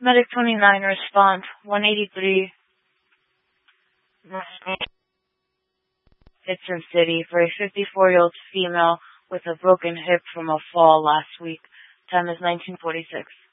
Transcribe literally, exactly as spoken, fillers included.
Medic twenty-nine, response one eighty-three. Pittston City for a fifty-four-year-old female with a broken hip from a fall last week. Time is nineteen forty-six.